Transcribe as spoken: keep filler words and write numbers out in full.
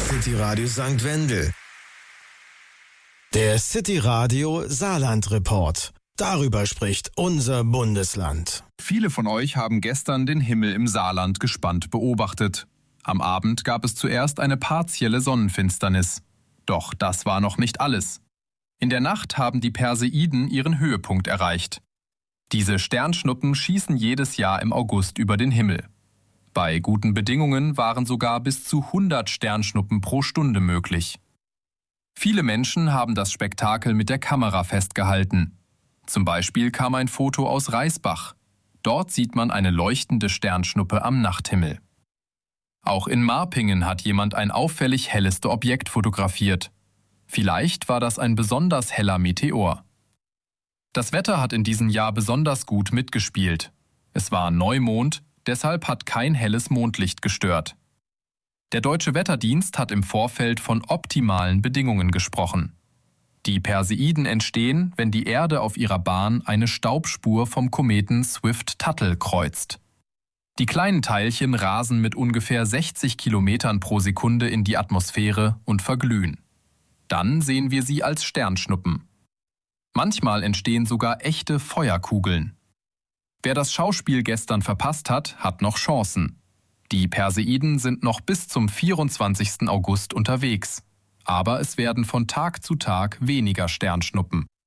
City Radio Sankt Wendel. Der City Radio Saarland Report. Darüber spricht unser Bundesland. Viele von euch haben gestern den Himmel im Saarland gespannt beobachtet. Am Abend gab es zuerst eine partielle Sonnenfinsternis. Doch das war noch nicht alles. In der Nacht haben die Perseiden ihren Höhepunkt erreicht. Diese Sternschnuppen schießen jedes Jahr im August über den Himmel. Bei guten Bedingungen waren sogar bis zu hundert Sternschnuppen pro Stunde möglich. Viele Menschen haben das Spektakel mit der Kamera festgehalten. Zum Beispiel kam ein Foto aus Reisbach. Dort sieht man eine leuchtende Sternschnuppe am Nachthimmel. Auch in Marpingen hat jemand ein auffällig helles Objekt fotografiert. Vielleicht war das ein besonders heller Meteor. Das Wetter hat in diesem Jahr besonders gut mitgespielt. Es war Neumond, deshalb hat kein helles Mondlicht gestört. Der Deutsche Wetterdienst hat im Vorfeld von optimalen Bedingungen gesprochen. Die Perseiden entstehen, wenn die Erde auf ihrer Bahn eine Staubspur vom Kometen Swift-Tuttle kreuzt. Die kleinen Teilchen rasen mit ungefähr sechzig Kilometern pro Sekunde in die Atmosphäre und verglühen. Dann sehen wir sie als Sternschnuppen. Manchmal entstehen sogar echte Feuerkugeln. Wer das Schauspiel gestern verpasst hat, hat noch Chancen. Die Perseiden sind noch bis zum vierundzwanzigsten August unterwegs. Aber es werden von Tag zu Tag weniger Sternschnuppen.